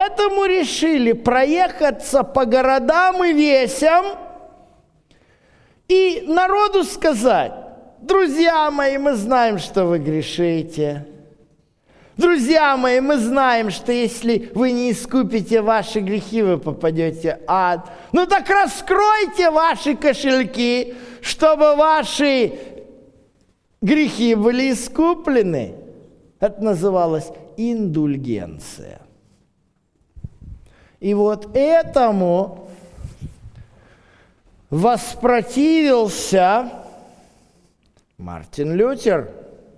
Поэтому решили проехаться по городам и весям и народу сказать: друзья мои, мы знаем, что вы грешите. Друзья мои, мы знаем, что если вы не искупите ваши грехи, вы попадете в ад. Ну так раскройте ваши кошельки, чтобы ваши грехи были искуплены. Это называлось индульгенция. И вот этому воспротивился Мартин Лютер.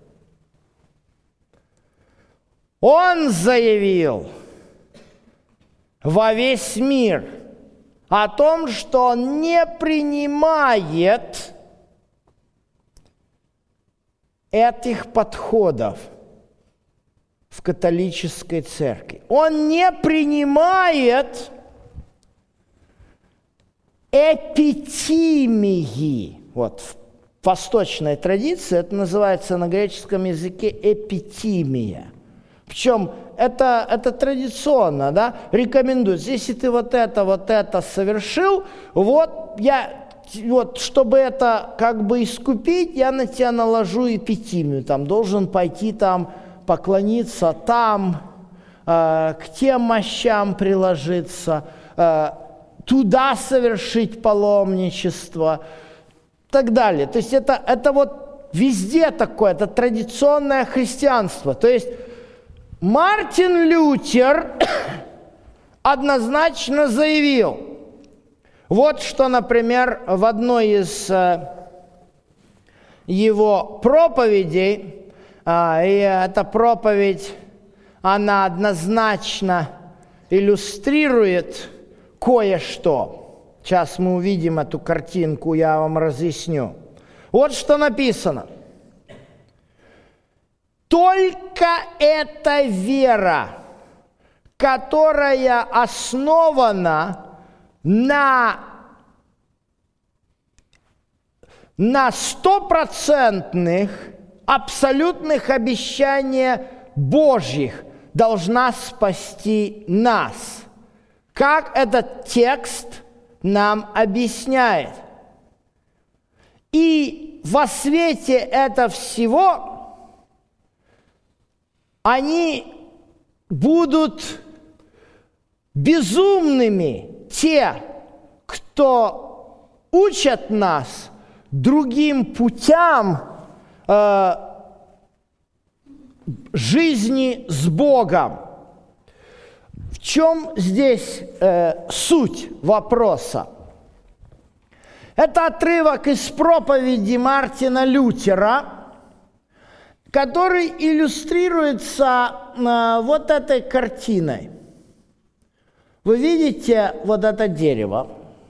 Он заявил во весь мир о том, что он не принимает этих подходов в католической церкви. Он не принимает эпитимии. Вот в восточной традиции это называется на греческом языке эпитимия. Причем это традиционно, да, рекомендуется. Если ты вот это совершил, вот чтобы это как бы искупить, я на тебя наложу эпитимию. Там должен пойти там поклониться там, к тем мощам приложиться, туда совершить паломничество и так далее. То есть это вот везде такое, это традиционное христианство. То есть Мартин Лютер однозначно заявил, вот что, например, в одной из его проповедей, и эта проповедь, она однозначно иллюстрирует кое-что. Сейчас мы увидим эту картинку, я вам разъясню. Вот что написано. Только эта вера, которая основана на стопроцентных, абсолютных обещаниях Божьих, должна спасти нас. Как этот текст нам объясняет. И во свете этого всего они будут безумными, те, кто учат нас другим путям жизни с Богом. В чем здесь суть вопроса? Это отрывок из проповеди Мартина Лютера, который иллюстрируется вот этой картиной. Вы видите вот это дерево.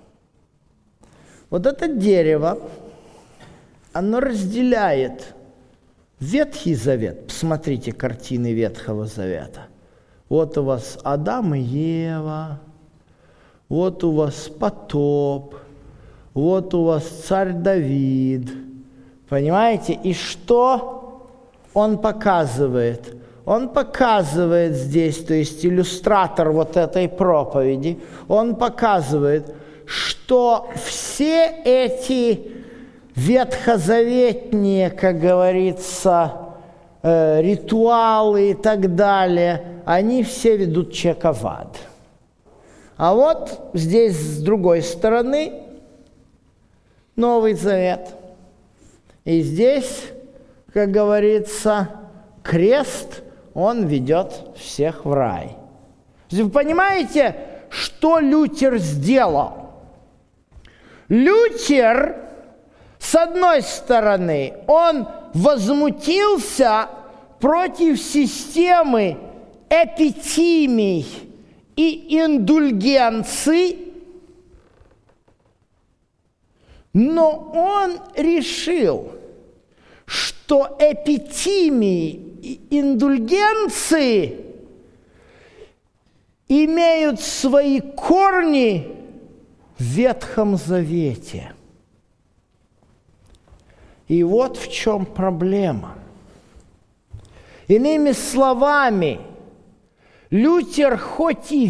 Вот это дерево, оно разделяет Ветхий Завет. Посмотрите картины Ветхого Завета. Вот у вас Адам и Ева, вот у вас потоп, вот у вас царь Давид. Понимаете? И что он показывает? Он показывает здесь, то есть иллюстратор вот этой проповеди, он показывает, что все эти ветхозаветные, как говорится, ритуалы и так далее, они все ведут человека в ад. А вот здесь с другой стороны Новый Завет. И здесь, как говорится, крест, он ведет всех в рай. Вы понимаете, что Лютер сделал? Лютер, с одной стороны, он возмутился против системы эпитимий и индульгенций, но он решил, что эпитимии и индульгенции имеют свои корни в Ветхом Завете. И вот в чем проблема. Иными словами, Лютер хоть и